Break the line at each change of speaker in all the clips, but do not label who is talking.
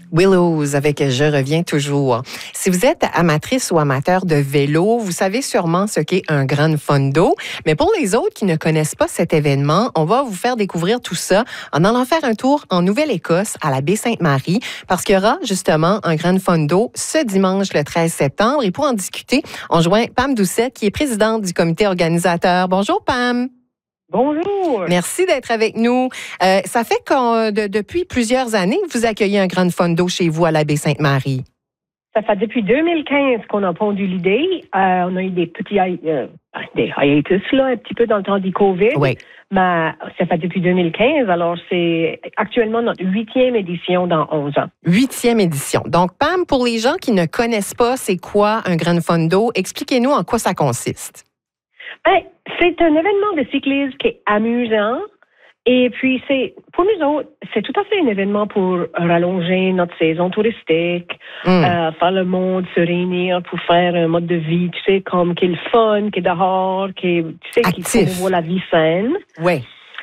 Willows avec Je reviens toujours. Si vous êtes amatrice ou amateur de vélo, vous savez sûrement ce qu'est un Gran Fondo. Mais pour les autres qui ne connaissent pas cet événement, on va vous faire découvrir tout ça en allant faire un tour en Nouvelle-Écosse à la baie Sainte-Marie parce qu'il y aura justement un Gran Fondo ce dimanche le 13 septembre. Et pour en discuter, on joint Pam Doucet qui est présidente du comité organisateur. Bonjour Pam.
Bonjour.
Merci d'être avec nous. Ça fait que depuis plusieurs années, vous accueillez un Gran Fondo chez vous à la baie Sainte-Marie.
Ça fait depuis 2015 qu'on a pondu l'idée. On a eu des petits des hiatus là, un petit peu dans le temps du COVID.
Oui.
Mais ça fait depuis 2015. Alors, c'est actuellement notre 8e édition dans 11 ans.
8e édition. Donc, Pam, pour les gens qui ne connaissent pas c'est quoi un Gran Fondo, expliquez-nous en quoi ça consiste.
Ben, c'est un événement de cyclisme qui est amusant. Et puis, pour nous autres, c'est tout à fait un événement pour rallonger notre saison touristique, faire le monde se réunir pour faire un mode de vie, tu sais, comme qui est le fun, qui est dehors, qui promouvoit la vie saine.
Oui.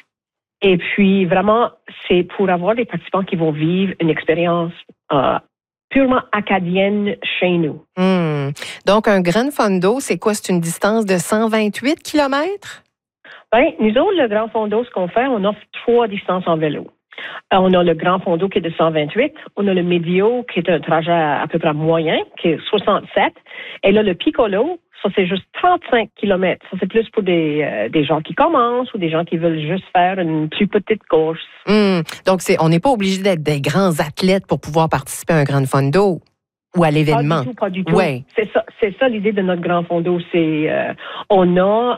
Et puis, vraiment, c'est pour avoir des participants qui vont vivre une expérience purement acadienne chez nous.
Donc, un Gran Fondo, c'est quoi? C'est une distance de 128 kilomètres?
Bien, nous autres, le Grand Fondo, ce qu'on fait, on offre 3 distances en vélo. On a le Grand Fondo qui est de 128. On a le Medio qui est un trajet à peu près moyen, qui est 67. Et là, le Piccolo, ça, c'est juste 35 kilomètres. Ça, c'est plus pour des gens qui commencent ou des gens qui veulent juste faire une plus petite course.
Donc, on n'est pas obligé d'être des grands athlètes pour pouvoir participer à un Gran Fondo ou à l'événement.
Pas du tout.
Ouais.
C'est ça l'idée de notre Grand Fondo. C'est, on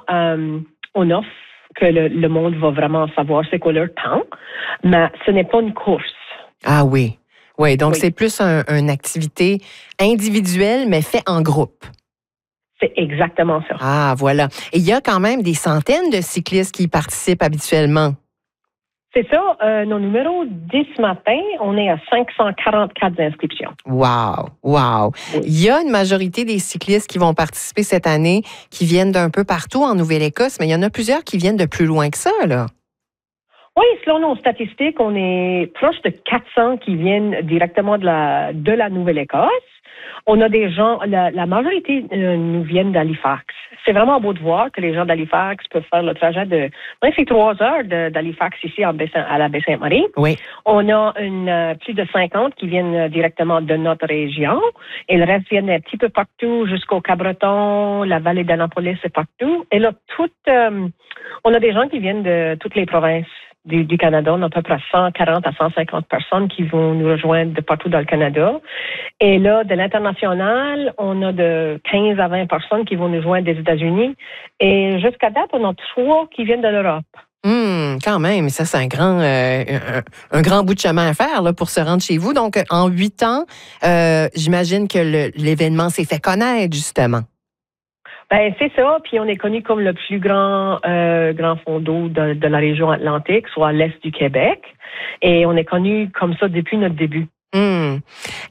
offre que le monde va vraiment savoir c'est quoi leur temps, mais ce n'est pas une course.
Ah oui. Oui, donc
oui.
C'est plus une activité individuelle, mais fait en groupe.
C'est exactement ça.
Ah, voilà. Et il y a quand même des centaines de cyclistes qui y participent habituellement.
C'est ça. Nos numéros 10 matin, on est à 544 inscriptions.
Wow! Oui. Il y a une majorité des cyclistes qui vont participer cette année qui viennent d'un peu partout en Nouvelle-Écosse, mais il y en a plusieurs qui viennent de plus loin que ça, là.
Oui, selon nos statistiques, on est proche de 400 qui viennent directement de la Nouvelle-Écosse. On a des gens, la majorité nous viennent d'Halifax. C'est vraiment beau de voir que les gens d'Halifax peuvent faire le trajet de... c'est 3 heures d'Halifax ici à la baie Sainte-Marie.
Oui.
On a plus de 50 qui viennent directement de notre région. Et le reste viennent un petit peu partout, jusqu'au Cabreton, la vallée d'Annapolis et partout. Et là, on a des gens qui viennent de toutes les provinces du Canada. On a à peu près 140 à 150 personnes qui vont nous rejoindre de partout dans le Canada. Et là, de l'international, on a de 15 à 20 personnes qui vont nous joindre des États-Unis. Et jusqu'à date, on a 3 qui viennent de l'Europe.
Quand même, ça, c'est un grand bout de chemin à faire là, pour se rendre chez vous. Donc, en 8 ans, j'imagine que l'événement s'est fait connaître, justement.
Ben, c'est ça. Puis on est connu comme le plus grand fondo de la région Atlantique, soit à l'est du Québec. Et on est connu comme ça depuis notre début.